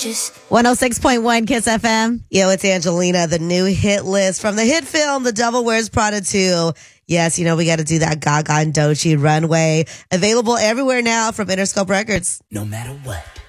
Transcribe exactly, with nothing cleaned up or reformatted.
one oh six point one Kiss F M. Yo, it's Angelina, the new hit list from the hit film, The Devil Wears Prada two. Yes, you know, we got to do that Gaga and Doechii Runway. Available everywhere now from Interscope Records. No matter what.